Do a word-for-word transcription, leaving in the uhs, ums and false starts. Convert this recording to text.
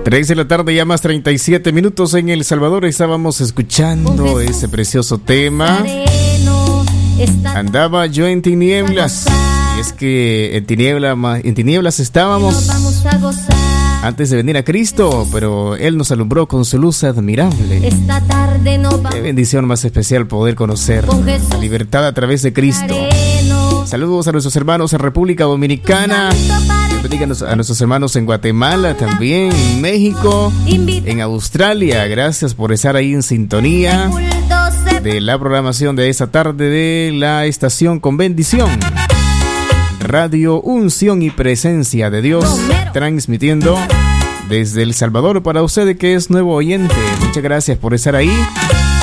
tres de la tarde, ya más treinta y siete minutos en El Salvador. Estábamos escuchando ese precioso tema. Andaba yo en tinieblas. Y es que en, tiniebla, en tinieblas estábamos antes de venir a Cristo, pero Él nos alumbró con su luz admirable. Qué bendición más especial poder conocer la libertad a través de Cristo. Saludos a nuestros hermanos en República Dominicana. Bendiga a nuestros hermanos en Guatemala, también en México, en Australia. Gracias por estar ahí en sintonía de la programación de esta tarde de la estación con bendición. Radio Unción y Presencia de Dios, transmitiendo desde El Salvador para usted que es nuevo oyente. Muchas gracias por estar ahí.